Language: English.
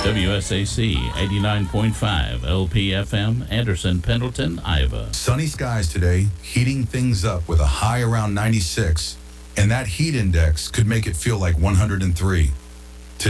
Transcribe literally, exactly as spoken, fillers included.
W S A C eighty-nine point five L P F M, Anderson, Pendleton, Iowa. Sunny skies today, heating things up with a high around ninety-six, and that heat index could make it feel like one hundred three.